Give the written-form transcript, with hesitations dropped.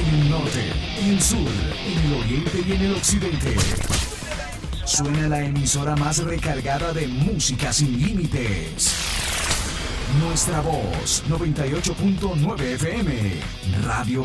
En el norte, en el sur, en el oriente y en el occidente. Suena la emisora más recargada de música sin límites. Nuestra voz, 98.9 FM, Radio